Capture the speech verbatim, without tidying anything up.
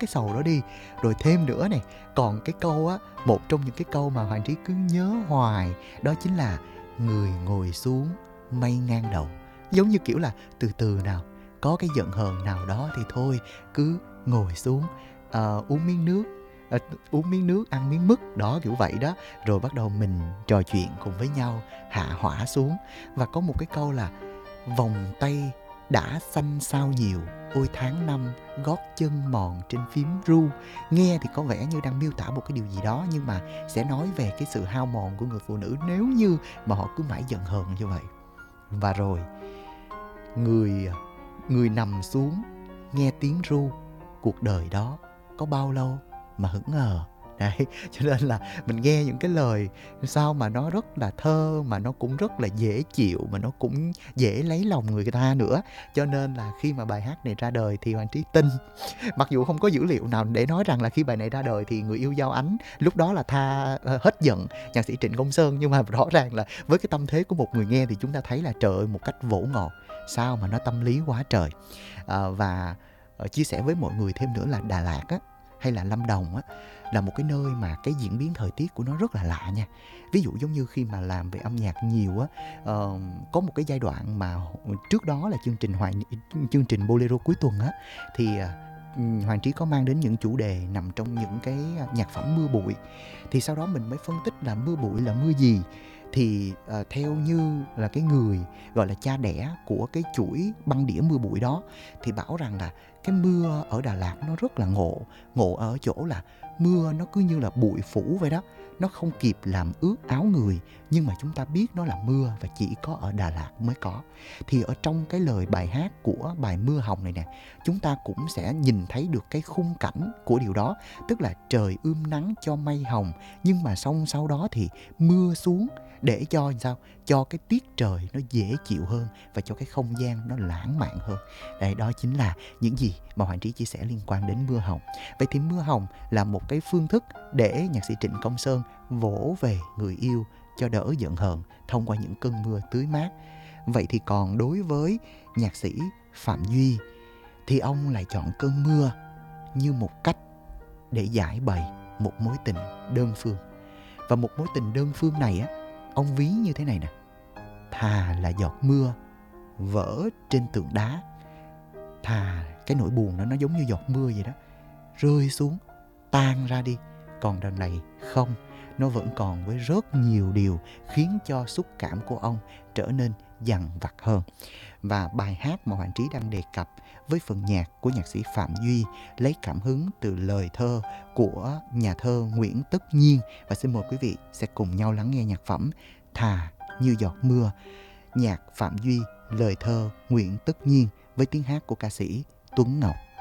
cái sầu đó đi. Rồi thêm nữa này, còn cái câu á, một trong những cái câu mà Hoàng Trí cứ nhớ hoài, đó chính là người ngồi xuống mây ngang đầu. Giống như kiểu là từ từ nào, có cái giận hờn nào đó thì thôi, cứ ngồi xuống, uh, uống miếng nước, uh, uống miếng nước, ăn miếng mứt, đó kiểu vậy đó. Rồi bắt đầu mình trò chuyện cùng với nhau, hạ hỏa xuống. Và có một cái câu là vòng tay đã xanh sao nhiều, ôi tháng năm gót chân mòn trên phím ru. Nghe thì có vẻ như đang miêu tả một cái điều gì đó, nhưng mà sẽ nói về cái sự hao mòn của người phụ nữ nếu như mà họ cứ mãi giận hờn như vậy. Và rồi người người nằm xuống nghe tiếng ru, cuộc đời đó có bao lâu mà hững hờ. Đấy, cho nên là mình nghe những cái lời sao mà nó rất là thơ, mà nó cũng rất là dễ chịu, mà nó cũng dễ lấy lòng người ta nữa. Cho nên là khi mà bài hát này ra đời thì Hoàng Trí tin, mặc dù không có dữ liệu nào để nói rằng là khi bài này ra đời thì người yêu Giao Ánh lúc đó là tha hết giận nhạc sĩ Trịnh Công Sơn, nhưng mà rõ ràng là với cái tâm thế của một người nghe thì chúng ta thấy là trời ơi, một cách vỗ ngọt, sao mà nó tâm lý quá trời. À, và chia sẻ với mọi người thêm nữa là Đà Lạt á, hay là Lâm Đồng á, là một cái nơi mà cái diễn biến thời tiết của nó rất là lạ nha. Ví dụ giống như khi mà làm về âm nhạc nhiều á, uh, có một cái giai đoạn mà trước đó là chương trình Hoàng chương trình Bolero cuối tuần á, thì uh, Hoàng Trí có mang đến những chủ đề nằm trong những cái nhạc phẩm mưa bụi. Thì sau đó mình mới phân tích là mưa bụi là mưa gì. Thì uh, theo như là cái người gọi là cha đẻ của cái chuỗi băng đĩa mưa bụi đó, thì bảo rằng là cái mưa ở Đà Lạt nó rất là ngộ. Ngộ ở chỗ là mưa nó cứ như là bụi phủ vậy đó, nó không kịp làm ướt áo người, nhưng mà chúng ta biết nó là mưa và chỉ có ở Đà Lạt mới có. Thì ở trong cái lời bài hát của bài Mưa Hồng này nè, chúng ta cũng sẽ nhìn thấy được cái khung cảnh của điều đó. Tức là trời ươm nắng cho mây hồng, nhưng mà xong sau đó thì mưa xuống để cho sao? Cho cái tiết trời nó dễ chịu hơn và cho cái không gian nó lãng mạn hơn. Đây, đó chính là những gì mà Hoàng Trí chia sẻ liên quan đến Mưa Hồng. Vậy thì Mưa Hồng là một cái phương thức để nhạc sĩ Trịnh Công Sơn vỗ về người yêu cho đỡ giận hờn thông qua những cơn mưa tưới mát. Vậy thì còn đối với nhạc sĩ Phạm Duy thì ông lại chọn cơn mưa như một cách để giải bày một mối tình đơn phương. Và một mối tình đơn phương này á, ông ví như thế này nè: thà là giọt mưa vỡ trên tượng đá, thà cái nỗi buồn đó nó giống như giọt mưa vậy đó, rơi xuống tan ra đi. Còn đằng này không, nó vẫn còn với rất nhiều điều khiến cho xúc cảm của ông trở nên dằn vặt hơn. Và bài hát mà Hoàng Trí đang đề cập với phần nhạc của nhạc sĩ Phạm Duy lấy cảm hứng từ lời thơ của nhà thơ Nguyễn Tất Nhiên. Và xin mời quý vị sẽ cùng nhau lắng nghe nhạc phẩm Thà như giọt mưa, nhạc Phạm Duy, lời thơ Nguyễn Tất Nhiên với tiếng hát của ca sĩ Tuấn Ngọc.